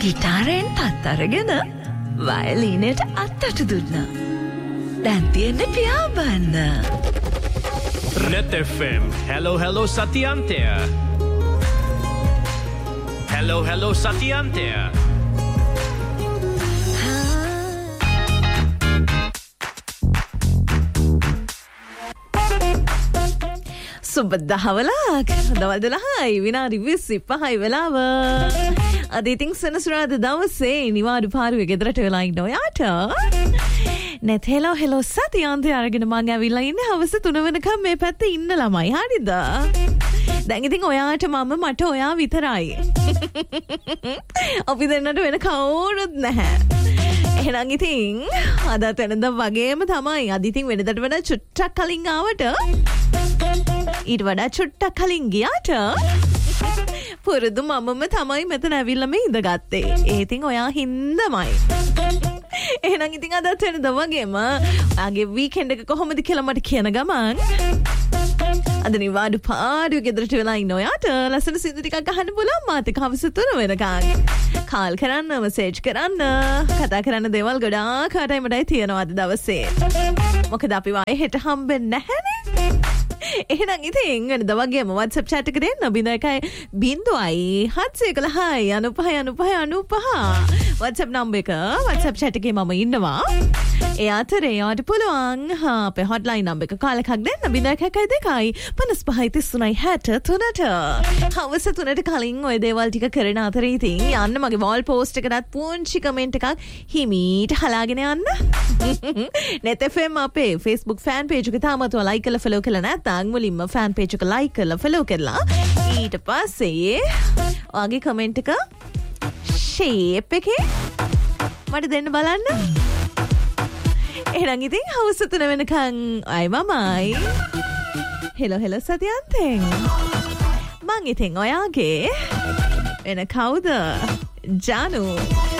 ගිටාරයෙන් තත් අරගෙන වයලීනයට අත්තට දුන්නා. දැන් තියෙන්නේ පියාඹන්න. Net FM. Hello Satyantya. Hello Satyantya. සුබදහවලක් දවල් 12යි විනාඩි 25යි වෙලාව. අද ඉතින් සෙනසුරාදා දවසේ නිවාඩු පාරුවේ ගෙදරට වෙලා ඉන්න ඔයාට net hello සතියන්තය අරගෙන මං ඇවිල්ලා ඉන්නේ හවස 3 වෙනකම් මේ පැත්තේ ඉන්න ළමයි. හරිද? දැන් ඉතින් ඔයාට මම මට ඔයා විතරයි. අපි දෙන්නට වෙන කවුරුත් නැහැ. එහෙනම් ඉතින් අදත් වෙනද වගේම තමයි. අද ඉතින් වෙනදට වඩා චුට්ටක් කලින් ආවට ඊට වඩා චුට්ටක් කලින් ගියාට පුරුදු මමම තමයි මෙතන ඇවිල්ලා මේ ඉඳගත්තේ. ඒ ඉතින් ඔයා හින්දාමයි. එහෙනම් ඉතින් අදත් වෙනද වගේම ආගේ වීකෙන්ඩ් එක කොහොමද කියලා මට කියන ගමන් අද නිවාඩු පාඩුවේ ගෙදරට වෙලා ඉන්න ඔයාට ලස්සන සින්දු ටිකක් අහන්න පුළුවන් මාත් එක්ක හවස 3 වෙනකන්. කාල් කරන්න, මෙසේජ් කරන්න, කතා කරන්න දේවල් ගොඩාක් කාටයි මටයි තියෙනවා අද දවසේ. මොකද අපි වායේ හෙට හම්බෙන්නේ නැහැනේ. එහෙනම් ඉතින් වෙනද වගේම WhatsApp chat එක දෙන්න 0.711 WhatsApp number එක WhatsApp chat එකේ මම ඉන්නවා. ඒ අතරේ යාට පුළුවන් අපේ hotline number එක කාලයක් දෙන්න 0.112 55 හවස 3ට කලින් ඔය දේවල් ටික කරන අතරේ ඉතින් යන්න මගේ wall post එකටත් පුංචි comment එකක් හිමීට හලාගෙන යන්න. net fm අපේ Facebook fan page එක තාමත් ඔයා like කරලා follow කරලා නැත්නම් මුලින්ම fan page එක like කරලා follow කරලා ඊට පස්සේ ඔයාගේ comment එක shape එකේ මට දෙන්න බලන්න. එහෙනම් ඉතින් හවස 3 වෙනකන් අය මමයි hello සතියන්තෙන් මං ඉතින් ඔයාගේ වෙන කවුද ජානු